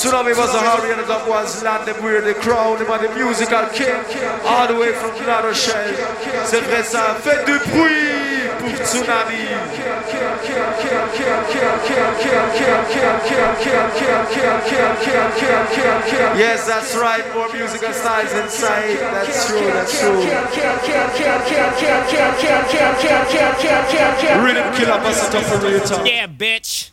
Tsunami was a hurry and the was land them weird, the crown, him the musical king, all the way from La Rochelle. C'est vrai ça, faites du bruit pour Tsunami. Yes, that's right, more musical styles inside. That's true, that's true. Rhythm killer, bust it up for real talk. Yeah, bitch.